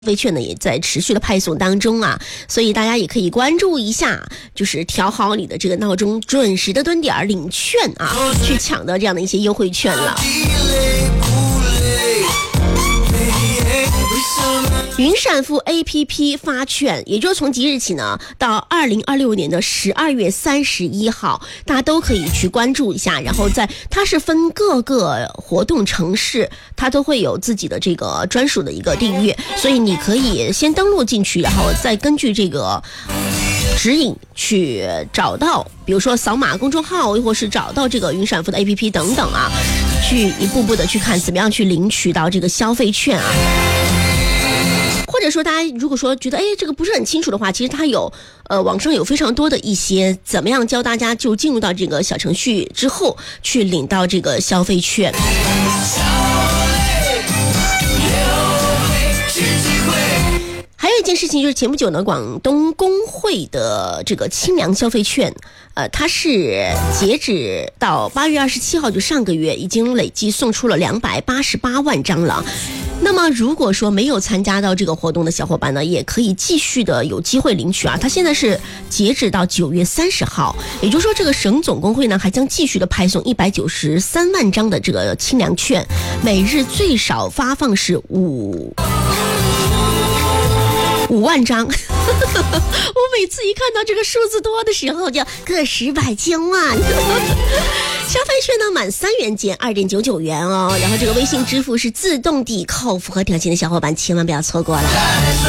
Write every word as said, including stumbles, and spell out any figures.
费券呢也在持续的派送当中啊，所以大家也可以关注一下，就是调好你的这个闹钟，准时的蹲点领券啊，去抢到这样的一些优惠券了。云闪付 A P P 发券，也就是从即日起呢，到二零二六年的十二月三十一号，大家都可以去关注一下。然后在它是分各个活动城市，它都会有自己的这个专属的一个订阅，所以你可以先登录进去，然后再根据这个指引去找到，比如说扫码公众号，或是找到这个云闪付的 A P P 等等啊，去一步步的去看怎么样去领取到这个消费券啊。或者说大家如果说觉得哎这个不是很清楚的话，其实它有呃网上有非常多的一些怎么样教大家就进入到这个小程序之后去领到这个消费券。还有一件事情就是前不久呢，广东工会的这个清凉消费券，呃，它是截止到八月二十七号，就上个月已经累计送出了两百八十八万张了。那么如果说没有参加到这个活动的小伙伴呢，也可以继续的有机会领取啊。它现在是截止到九月三十号，也就是说这个省总工会呢还将继续的派送一百九十三万张的这个清凉券，每日最少发放是五五万张。我每次一看到这个数字多的时候就个十百千万。消费券呢满三元减 二点九九元哦，然后这个微信支付是自动抵扣，符合条件的小伙伴千万不要错过了。